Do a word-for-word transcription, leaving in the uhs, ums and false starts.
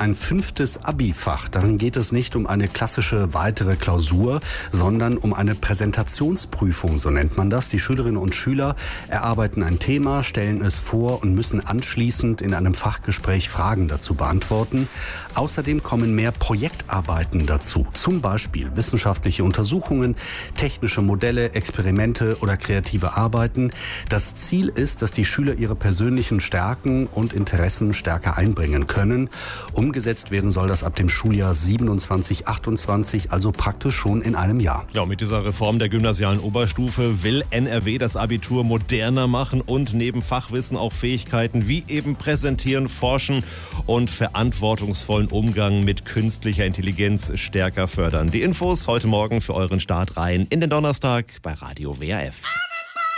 ein fünftes Abi-Fach. Darin geht es nicht um eine klassische weitere Klausur, sondern um eine Präsentationsprüfung, so nennt man das. Die Schülerinnen und Schüler erarbeiten ein Thema, stellen es vor und müssen anschließend in einem Fachgespräch Fragen dazu beantworten. Außerdem kommen mehr Projektarbeiten dazu, zum Beispiel wissenschaftliche Untersuchungen, technische Modelle, Experimente oder kreative Arbeiten. Das Ziel ist, dass die Schüler ihre persönlichen Stärken und Interessen stärker einbringen können. Umgesetzt werden soll das ab dem Schuljahr siebenundzwanzig achtundzwanzig, also praktisch schon in einem Jahr. Ja, mit dieser Reform der gymnasialen Oberstufe will N R W das Abitur moderner machen und neben Fachwissen auch Fähigkeiten wie eben Präsentieren, Forschen und verantwortungsvollen Umgang mit künstlicher Intelligenz stärker fördern. Die Infos heute Morgen für euren Start rein in den Donnerstag bei Radio W R F.